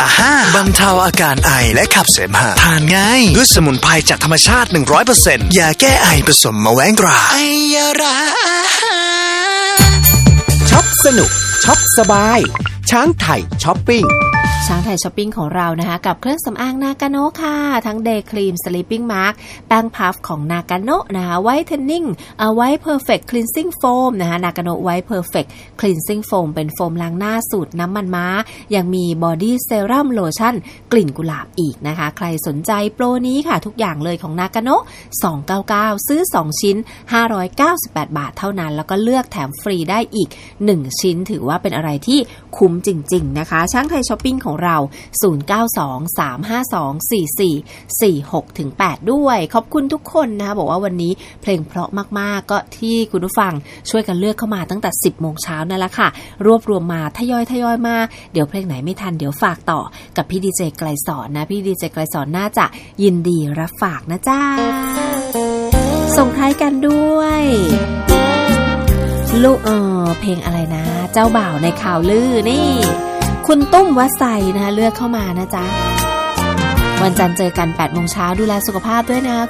บรรเทาอาการไอและขับเสมหะทานง่ายด้วยสมุนไพรจากธรรมชาติ 100% ยาแก้ไอผสมมะแว้งตราไอยาราช็อปสนุกช็อปสบายช้างไทยช้อปปิ้งช้างไทยช้อปปิ้งของเรานะคะกับเครื่องสำอางนากาโนะค่ะทั้ง Day Cream Sleeping Mask แป้งพัฟของนากาโนะนะคะไวท์เทนนิ่งWhite Perfect Cleansing Foam นะคะนากาโนะ White Perfect Cleansing Foam เป็นโฟมล้างหน้าสูตรน้ำมันม้ายังมี Body Serum Lotion กลิ่นกุหลาบอีกนะคะใครสนใจโปรนี้ค่ะทุกอย่างเลยของนากาโนะ299ซื้อ2ชิ้น598บาทเท่านั้นแล้วก็เลือกแถมฟรีได้อีก1ชิ้นถือว่าเป็นอะไรที่คุ้มจริงๆนะคะช้างไทยช้อปปิ้งของเรา0923524446-8ด้วยขอบคุณทุกคนนะคะบอกว่าวันนี้เพลงเพราะมากๆก็ที่คุณผู้ฟังช่วยกันเลือกเข้ามาตั้งแต่ 10:00 นนั่นแหละค่ะรวบรวมมาทยอยมาเดี๋ยวเพลงไหนไม่ทันเดี๋ยวฝากต่อกับพี่ดีเจไกลสอนนะพี่ดีเจไกลสอนน่าจะยินดีรับฝากนะจ้าส่งท้ายกันด้วยลูกเพลงอะไรนะเจ้าบ่าวในข่าวลือนี่คุณตุ้มวัดไซนะคะเลือกเข้ามานะจ๊ะวันจันทร์เจอกัน 8:00 นดูแลสุขภาพด้วยนะ